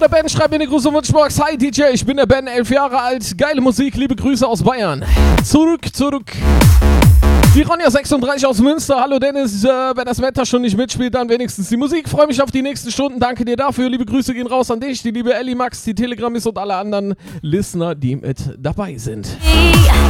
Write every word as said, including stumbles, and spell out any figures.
der Ben schreibt mir eine Grüße und Wunschbox. Hi D J, ich bin der Ben, elf Jahre alt. Geile Musik, liebe Grüße aus Bayern. Zurück, zurück. Die Ronja sechsunddreißig aus Münster. Hallo Dennis, äh, wenn das Wetter schon nicht mitspielt, dann wenigstens die Musik. Freue mich auf die nächsten Stunden. Danke dir dafür. Liebe Grüße gehen raus an dich, die liebe Ellie, Max, die Telegramis und alle anderen Listener, die mit dabei sind.